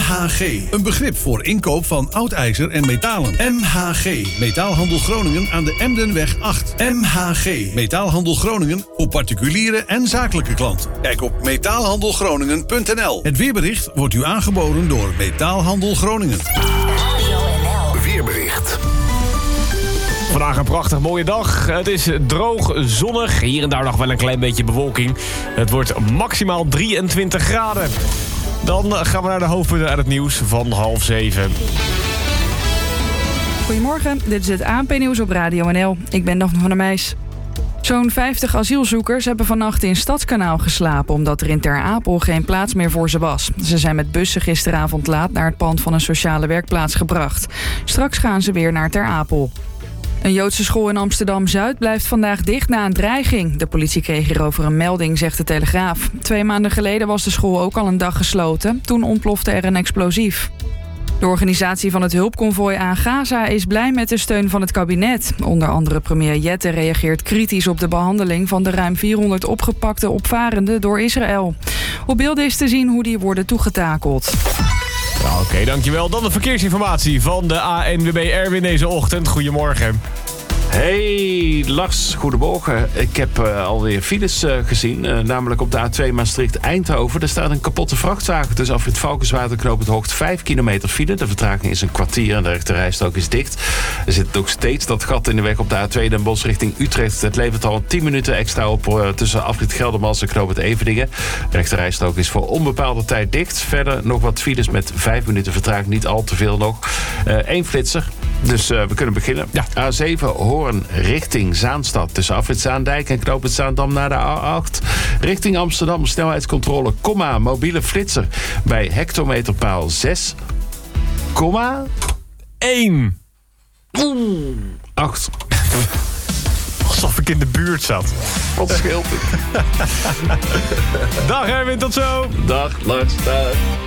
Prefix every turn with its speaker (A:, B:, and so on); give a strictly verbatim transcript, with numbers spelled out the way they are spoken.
A: H G, een begrip voor inkoop van oud ijzer en metalen. M H G, Metaalhandel Groningen aan de Emdenweg acht. M H G, Metaalhandel Groningen voor particuliere en zakelijke klanten. Kijk op metaalhandelgroningen punt n l. Het weerbericht wordt u aangeboden door Metaalhandel Groningen.
B: Weerbericht.
C: Vandaag een prachtig mooie dag. Het is droog, zonnig. Hier en daar nog wel een klein beetje bewolking. Het wordt maximaal drieëntwintig graden. Dan gaan we naar de hoofdpunten uit het nieuws van half zeven.
D: Goedemorgen, dit is het A N P-nieuws op Radio N L. Ik ben Daphne van der Meijs. Zo'n vijftig asielzoekers hebben vannacht in Stadskanaal geslapen... omdat er in Ter Apel geen plaats meer voor ze was. Ze zijn met bussen gisteravond laat naar het pand van een sociale werkplaats gebracht. Straks gaan ze weer naar Ter Apel. Een Joodse school in Amsterdam-Zuid blijft vandaag dicht na een dreiging. De politie kreeg hierover een melding, zegt de Telegraaf. Twee maanden geleden was de school ook al een dag gesloten. Toen ontplofte er een explosief. De organisatie van het hulpconvooi aan Gaza is blij met de steun van het kabinet. Onder andere premier Jette reageert kritisch op de behandeling... van de ruim vierhonderd opgepakte opvarenden door Israël. Op beelden is te zien hoe die worden toegetakeld.
C: Nou, Oké, okay, dankjewel. Dan de verkeersinformatie van de A N W B Erwin deze ochtend. Goedemorgen.
E: Hey Lars, goedemorgen. Ik heb uh, alweer files uh, gezien, uh, namelijk op de A twee Maastricht-Eindhoven. Er staat een kapotte vrachtwagen tussen afrit Valkenswaard en knooppunt Hoogt. Vijf kilometer file. De vertraging is een kwartier en de rechterrijstrook is dicht. Er zit nog steeds dat gat in de weg op de A twee Den Bosch richting Utrecht. Het levert al tien minuten extra op uh, tussen afrit Geldermals en knooppunt Everdingen. De rechterrijstrook is voor onbepaalde tijd dicht. Verder nog wat files met vijf minuten vertraging, niet al te veel nog. Eén uh, flitser. Dus uh, we kunnen beginnen. Ja. A zeven Hoorn richting Zaanstad. Tussen afrit Zaandijk en knooppunt Zaandam naar de A acht. Richting Amsterdam snelheidscontrole, komma, mobiele flitser. Bij hectometerpaal zes, komma,
C: één.
E: acht.
C: Alsof ik in de buurt zat.
E: Wat scheelt het?
C: Dag Erwin, tot zo.
E: Dag, Lars. Dag.